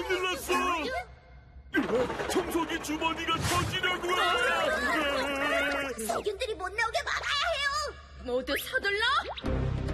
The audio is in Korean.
큰일 났어! 청소기 주머니가 터지려고 해! 세균들이 못 나오게 막아야 해요. 모두 서둘러.